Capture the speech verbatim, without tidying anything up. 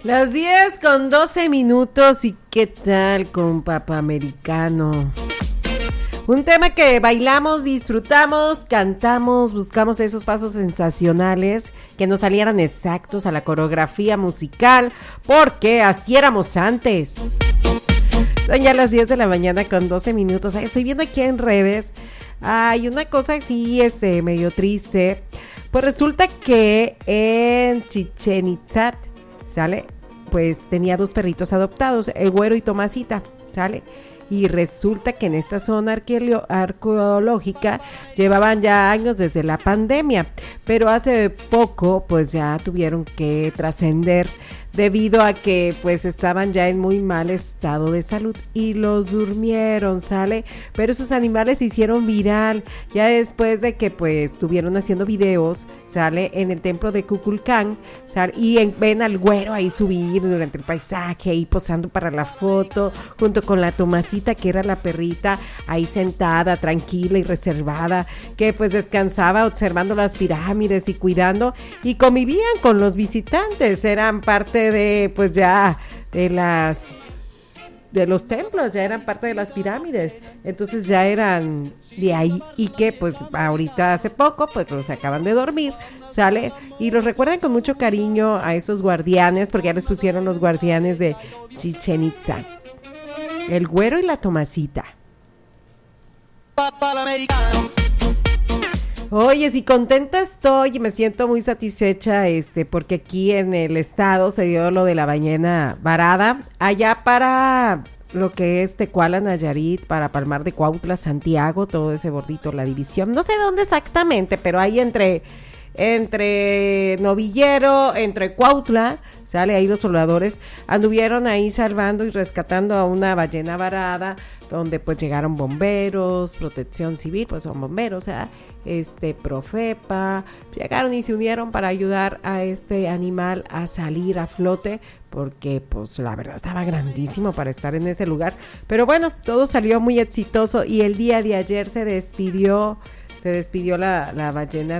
Las diez con doce minutos y qué tal con Papa Americano. Un tema que bailamos, disfrutamos, cantamos, buscamos esos pasos sensacionales que nos salieran exactos a la coreografía musical, porque así éramos antes. Son ya las diez de la mañana con doce minutos. Estoy viendo aquí en redes, hay una cosa así, este, medio triste. Pues resulta que en Chichén Itzá, ¿sale? Pues tenía dos perritos adoptados, el Güero y Tomasita, ¿sale? Y resulta que en esta zona arqueolo- arqueológica llevaban ya años desde la pandemia, pero hace poco pues ya tuvieron que trascender debido a que pues estaban ya en muy mal estado de salud y los durmieron, ¿sale? Pero esos animales se hicieron viral ya después de que pues estuvieron haciendo videos, ¿sale? En el templo de Kukulcán, ¿sale? Y en, ven al Güero ahí subir durante el paisaje, ahí posando para la foto, junto con la Tomasita, que era la perrita, ahí sentada, tranquila y reservada, que pues descansaba observando las pirámides y cuidando, y convivían con los visitantes, eran parte de pues ya de las de los templos, ya eran parte de las pirámides, entonces ya eran de ahí, y que pues ahorita hace poco pues los acaban de dormir, ¿sale? Y los recuerdan con mucho cariño a esos guardianes, porque ya les pusieron los guardianes de Chichén Itzá, el Güero y la Tomasita. Oye, sí, contenta estoy y me siento muy satisfecha, este, porque aquí en el estado se dio lo de la ballena varada, allá para lo que es Tecuala, Nayarit, para Palmar de Cuautla, Santiago, todo ese bordito, la división, no sé dónde exactamente, pero ahí entre, entre Novillero, entre Cuautla, sale ahí los pobladores, anduvieron ahí salvando y rescatando a una ballena varada, donde pues llegaron bomberos, protección civil, pues son bomberos, o sea, este, Profepa, llegaron y se unieron para ayudar a este animal a salir a flote, porque pues la verdad estaba grandísimo para estar en ese lugar, pero bueno, todo salió muy exitoso y el día de ayer se despidió, se despidió la, la ballena